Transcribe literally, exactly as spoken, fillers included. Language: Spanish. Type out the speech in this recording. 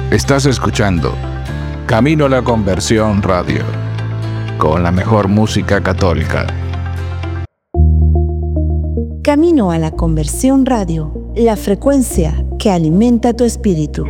Estás escuchando Camino a la Conversión Radio, con la mejor música católica. Camino a la Conversión Radio, la frecuencia que alimenta tu espíritu.